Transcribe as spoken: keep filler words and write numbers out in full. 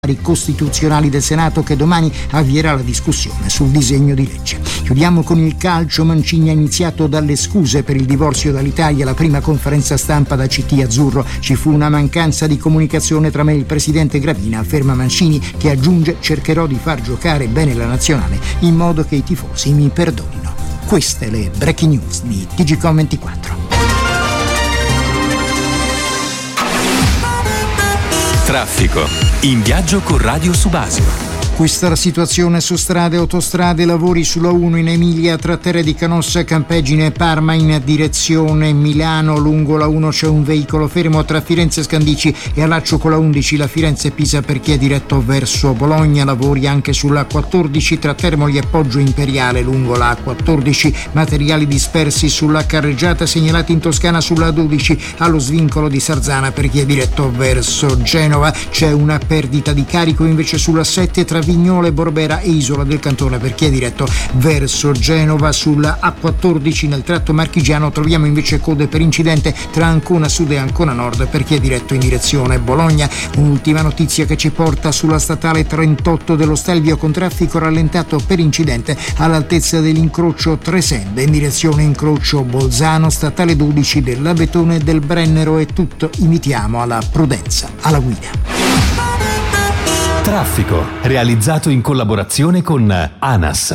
costituzionali del Senato che domani avvierà la discussione sul disegno di legge. Chiudiamo con il calcio. Mancini ha iniziato dalle scuse per il divorzio dall'Italia. La prima conferenza stampa da C T azzurro: ci fu una mancanza di comunicazione tra me e il presidente Gravina, afferma Mancini, che aggiunge: cercherò di far giocare bene la nazionale in modo che i tifosi mi perdonino. Queste le breaking news di T G Com ventiquattro. Traffico. In viaggio con Radio Subasio. Questa è la situazione su strade e autostrade. Lavori sulla uno in Emilia tra Terre di Canossa, Campeggine e Parma in direzione Milano. Lungo la uno c'è un veicolo fermo tra Firenze e Scandicci e a laccio con la undici la Firenze-Pisa per chi è diretto verso Bologna. Lavori anche sulla quattordici tra Termoli e Poggio Imperiale lungo la quattordici. Materiali dispersi sulla carreggiata segnalati in Toscana sulla dodici allo svincolo di Sarzana per chi è diretto verso Genova. C'è una perdita di carico invece sulla sette tra Vignole, Borbera e Isola del Cantone per chi è diretto verso Genova. Sulla A quattordici nel tratto marchigiano troviamo invece code per incidente tra Ancona Sud e Ancona Nord per chi è diretto in direzione Bologna. Un'ultima notizia che ci porta sulla statale trentotto dello Stelvio con traffico rallentato per incidente all'altezza dell'incrocio Tresende in direzione incrocio Bolzano. Statale dodici dell'Abetone del Brennero è tutto. Invitiamo alla prudenza alla guida. Traffico, realizzato in collaborazione con ANAS.